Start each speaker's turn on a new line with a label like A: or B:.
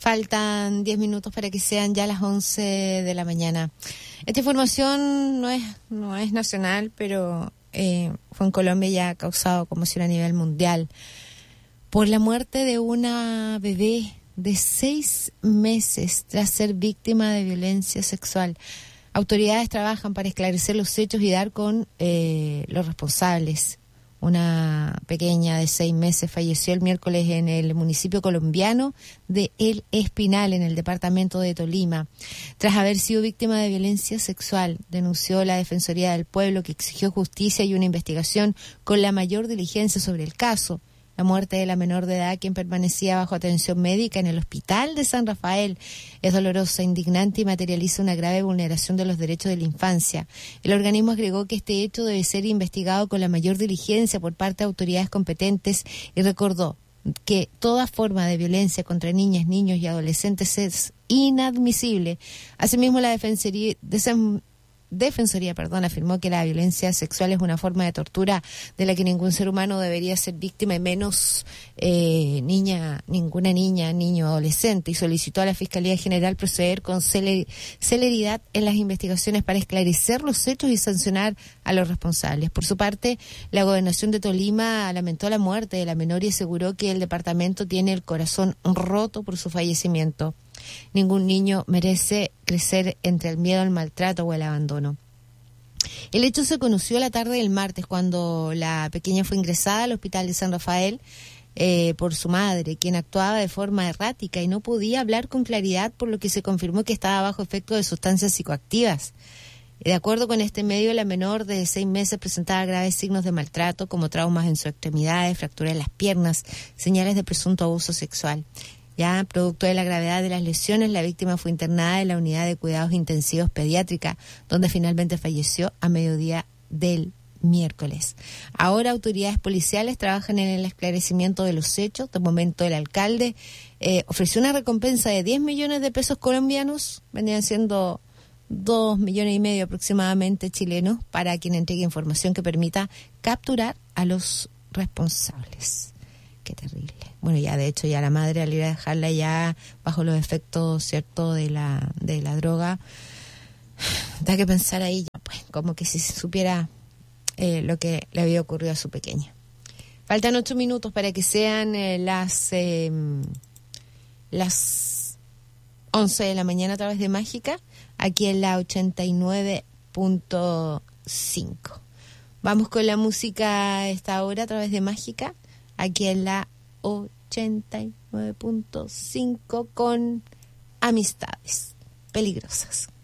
A: Faltan 10 minutos para que sean ya las 11 de la mañana. Esta información no es nacional, pero fue en Colombia y ya ha causado conmoción a nivel mundial por la muerte de una bebé de 6 meses tras ser víctima de violencia sexual. Autoridades trabajan para esclarecer los hechos y dar con los responsables. Una pequeña de 6 meses falleció el miércoles en el municipio colombiano de El Espinal, en el departamento de Tolima, tras haber sido víctima de violencia sexual. Denunció la Defensoría del Pueblo, que exigió justicia y una investigación con la mayor diligencia sobre el caso. La muerte de la menor de edad, quien permanecía bajo atención médica en el hospital de San Rafael, es dolorosa, indignante y materializa una grave vulneración de los derechos de la infancia. El organismo agregó que este hecho debe ser investigado con la mayor diligencia por parte de autoridades competentes y recordó que toda forma de violencia contra niñas, niños y adolescentes es inadmisible. Asimismo, la Defensoría afirmó que la violencia sexual es una forma de tortura de la que ningún ser humano debería ser víctima, y menos ninguna niña, niño o adolescente, y solicitó a la Fiscalía General proceder con celeridad en las investigaciones para esclarecer los hechos y sancionar a los responsables. Por su parte, la Gobernación de Tolima lamentó la muerte de la menor y aseguró que el departamento tiene el corazón roto por su fallecimiento. Ningún niño merece crecer entre el miedo al maltrato o el abandono. El hecho se conoció la tarde del martes, cuando la pequeña fue ingresada al hospital de San Rafael por su madre, quien actuaba de forma errática y no podía hablar con claridad, por lo que se confirmó que estaba bajo efecto de sustancias psicoactivas. De acuerdo con este medio, la menor de 6 meses presentaba graves signos de maltrato, como traumas en sus extremidades, fracturas en las piernas, señales de presunto abuso sexual. Ya, producto de la gravedad de las lesiones, la víctima fue internada en la unidad de cuidados intensivos pediátrica, donde finalmente falleció a mediodía del miércoles. Ahora autoridades policiales trabajan en el esclarecimiento de los hechos. De momento, el alcalde ofreció una recompensa de 10 millones de pesos colombianos, venían siendo 2,5 millones aproximadamente chilenos, para quien entregue información que permita capturar a los responsables. Qué terrible. Bueno, ya de hecho ya la madre, al ir a dejarla ya bajo los efectos, ¿cierto?, de la droga, da que pensar ahí, ya, pues, como que si se supiera lo que le había ocurrido a su pequeña. Faltan 8 minutos para que sean las 11 de la mañana a través de Mágica, aquí en la 89.5. Vamos con la música a esta hora a través de Mágica, aquí en la 89.5, con Amistades Peligrosas.